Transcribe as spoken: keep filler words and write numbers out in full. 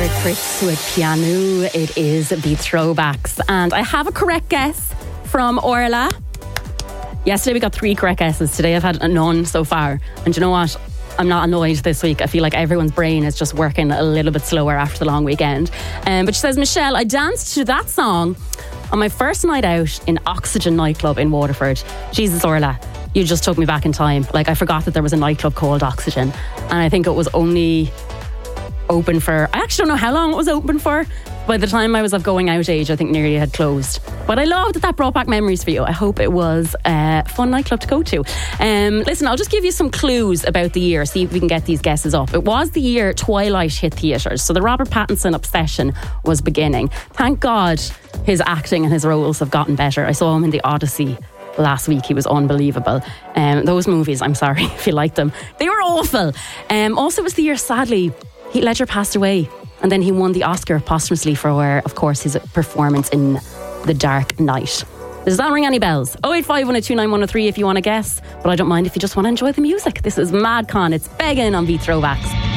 Fritz with Piano. It is the Throwbacks. And I have a correct guess from Orla. Yesterday we got three correct guesses. Today I've had none so far. And you know what? I'm not annoyed this week. I feel like everyone's brain is just working a little bit slower after the long weekend. Um, but she says, Michelle, I danced to that song on my first night out in Oxygen nightclub in Waterford. Jesus, Orla, you just took me back in time. Like, I forgot that there was a nightclub called Oxygen. And I think it was only open for, I actually don't know how long it was open for. By the time I was of going out age, I think nearly had closed. But I loved that that brought back memories for you. I hope it was a fun nightclub to go to. Um, listen, I'll just give you some clues about the year, see if we can get these guesses up. It was the year Twilight hit theatres, so the Robert Pattinson obsession was beginning. Thank God his acting and his roles have gotten better. I saw him in The Odyssey last week. He was unbelievable. Um, those movies, I'm sorry if you liked them, they were awful. Um, also, it was the year, sadly, Heath Ledger passed away. And then he won the Oscar posthumously for, of course, his performance in The Dark Knight. Does that ring any bells? oh eight five, one oh two, nine one oh three if you want to guess. But I don't mind if you just want to enjoy the music. This is Madcon. It's Beggin' on Beat Throwbacks.